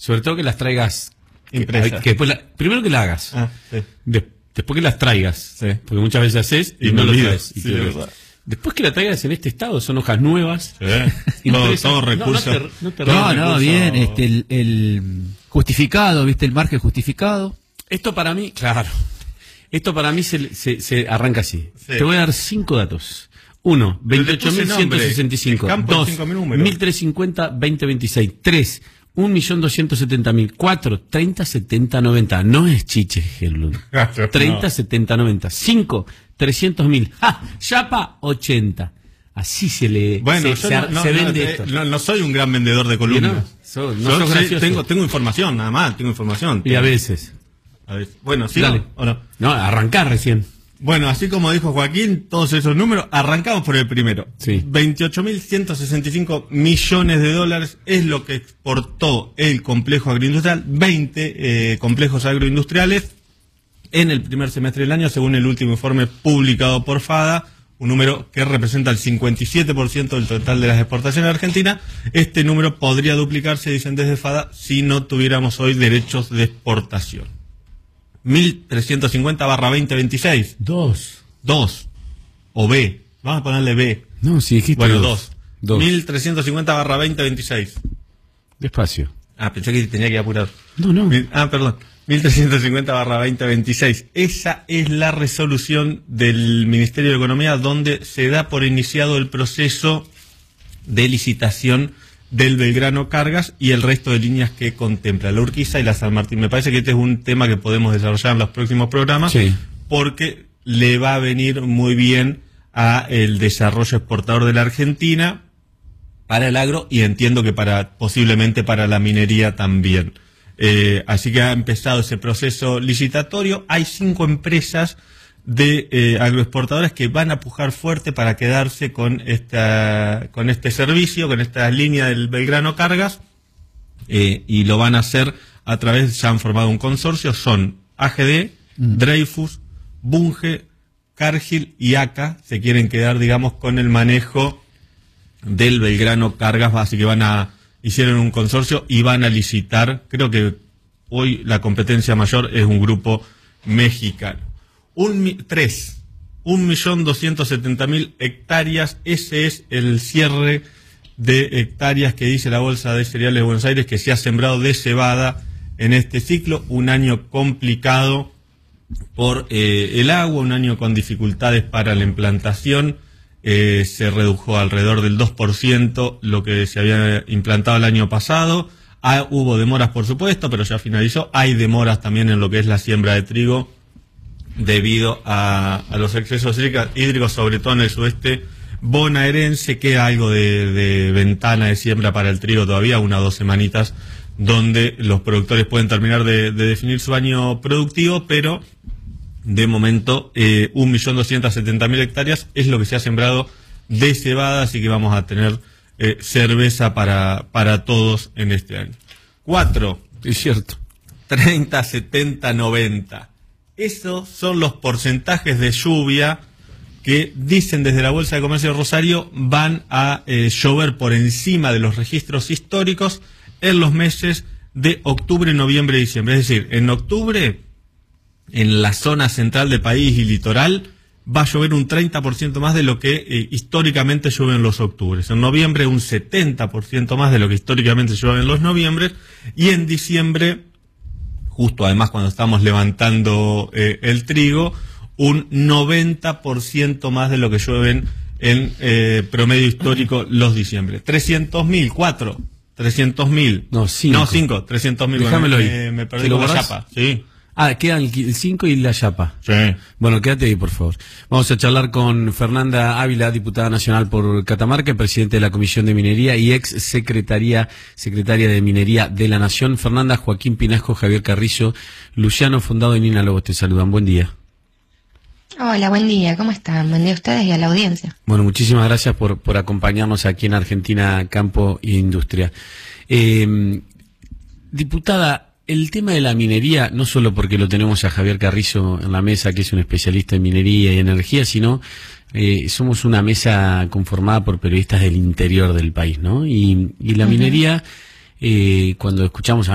Sobre todo que las traigas impresas. Que después primero que la hagas. Sí. Después que las traigas. Sí. Porque muchas veces haces y no lo traes. Sí, verdad. Después que la traigas en este estado, son hojas nuevas. Sí. todo recurso. No, bien, el justificado, ¿viste? El margen justificado. Esto para mí, claro. Esto para mí se arranca así. Sí. Te voy a dar 5 datos. 1, 28.165. 2, 1.350, 2026. 3, 1.270.000. 4, 30, 70, 90. No es chiche, Gerlund. 30, 70, 90. 5, 300.000. ¡Ja! Chapa, 80. Así se le se vende esto. No soy un gran vendedor de columnas. Tengo información, nada más, tengo información. Y a veces. Bueno, sí. Dale. ¿O no? No, arrancar recién. Bueno, así como dijo Joaquín, todos esos números, arrancamos por el primero. Sí. 28.165 millones de dólares es lo que exportó el complejo agroindustrial, 20 complejos agroindustriales en el primer semestre del año, según el último informe publicado por FADA, un número que representa el 57% del total de las exportaciones de Argentina. Este número podría duplicarse, dicen desde FADA, si no tuviéramos hoy derechos de exportación. 1350/2026. 2. O B. Vamos a ponerle B. No, si dijiste bueno, 2. 1350/2026. Despacio. Pensé que tenía que apurar. No. Perdón. 1350/2026. Esa es la resolución del Ministerio de Economía donde se da por iniciado el proceso de licitación del Belgrano Cargas y el resto de líneas que contempla la Urquiza y la San Martín. Me parece que este es un tema que podemos desarrollar en los próximos programas, sí, porque le va a venir muy bien a el desarrollo exportador de la Argentina para el agro y entiendo que posiblemente para la minería también. Así que ha empezado ese proceso licitatorio. Hay 5 empresas de agroexportadoras que van a pujar fuerte para quedarse con este servicio, con esta línea del Belgrano Cargas, y lo van a hacer a través, ya han formado un consorcio, son AGD, Dreyfus, Bunge, Cargill y ACA, se quieren quedar, digamos, con el manejo del Belgrano Cargas, así que hicieron un consorcio y van a licitar. Creo que hoy la competencia mayor es un grupo mexicano. 1.270.000 hectáreas, ese es el cierre de hectáreas que dice la Bolsa de Cereales de Buenos Aires que se ha sembrado de cebada en este ciclo, un año complicado por el agua, un año con dificultades para la implantación, se redujo alrededor del 2% lo que se había implantado el año pasado, hubo demoras por supuesto, pero ya finalizó, hay demoras también en lo que es la siembra de trigo, debido a los excesos hídricos, sobre todo en el sudeste bonaerense. Queda algo de ventana de siembra para el trigo todavía, 1 o 2 semanitas, donde los productores pueden terminar de definir su año productivo, pero de momento 1.270.000 hectáreas es lo que se ha sembrado de cebada, así que vamos a tener cerveza para todos en este año. 4. Es cierto. 30, 70, 90. Esos son los porcentajes de lluvia que dicen desde la Bolsa de Comercio de Rosario van a llover por encima de los registros históricos en los meses de octubre, noviembre y diciembre. Es decir, en octubre, en la zona central del país y litoral, va a llover un 30% más de lo que históricamente llueve en los octubres. En noviembre, un 70% más de lo que históricamente llueve en los noviembres. Y en diciembre, justo además cuando estamos levantando el trigo, un 90% más de lo que llueven en promedio histórico los diciembre. 300.000, 4, 300.000. No, 5. 300.000. Déjamelo ahí. Me perdí con la chapa. Sí. Quedan el 5 y la chapa. Sí. Bueno, quédate ahí, por favor. Vamos a charlar con Fernanda Ávila, diputada nacional por Catamarca, presidente de la Comisión de Minería y ex secretaria de Minería de la Nación. Fernanda, Joaquín Pinasco, Javier Carrizo, Luciano Fondado y Nina Lobos te saludan. Buen día. Hola, buen día. ¿Cómo están? Buen día a ustedes y a la audiencia. Bueno, muchísimas gracias por acompañarnos aquí en Argentina, Campo e Industria. Diputada, el tema de la minería, no solo porque lo tenemos a Javier Carrizo en la mesa, que es un especialista en minería y energía, sino somos una mesa conformada por periodistas del interior del país, ¿no? Y la minería, cuando escuchamos